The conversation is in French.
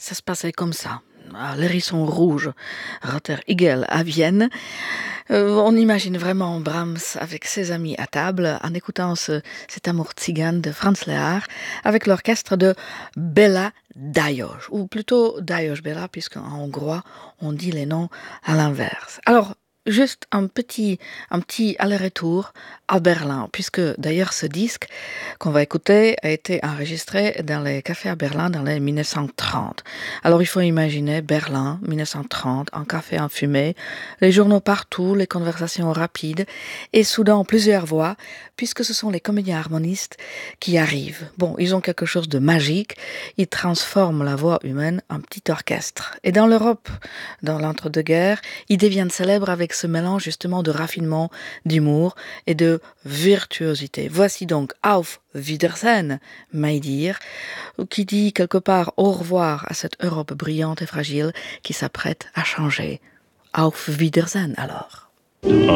Ça se passait comme ça. À l'Hérisson Rouge, Roter Igel à Vienne. On imagine vraiment Brahms avec ses amis à table en écoutant cet amour tzigane de Franz Lehár avec l'orchestre de Béla Dajos, ou plutôt Dajos Béla, puisqu'en hongrois on dit les noms à l'inverse. Alors, juste un petit aller-retour à Berlin, puisque d'ailleurs ce disque qu'on va écouter a été enregistré dans les cafés à Berlin dans les 1930. Alors il faut imaginer Berlin, 1930, un café enfumé, les journaux partout, les conversations rapides, et soudain plusieurs voix, puisque ce sont les comédiens harmonistes qui arrivent. Bon, ils ont quelque chose de magique, ils transforment la voix humaine en petit orchestre. Et dans l'Europe, dans l'entre-deux-guerres, ils deviennent célèbres avec ce mélange justement de raffinement, d'humour et de virtuosité. Voici donc Auf Wiedersehen, my dear, qui dit quelque part au revoir à cette Europe brillante et fragile qui s'apprête à changer. Auf Wiedersehen alors.